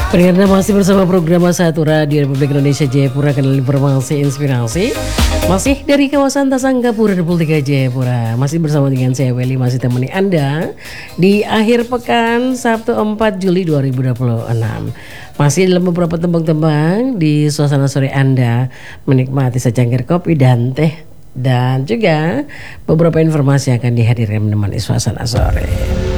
Pendengar masih bersama program Satu Radio Republik Indonesia Jayapura, kanal informasi inspirasi. Masih dari kawasan Tasanggapura, Republik Jayapura. Masih bersama dengan saya Welly, masih temani Anda di akhir pekan Sabtu 4 Juli 2026. Masih dalam beberapa tembang-tembang di suasana sore Anda menikmati secangkir kopi dan teh. Dan juga beberapa informasi akan dihadirkan menemani suasana sore.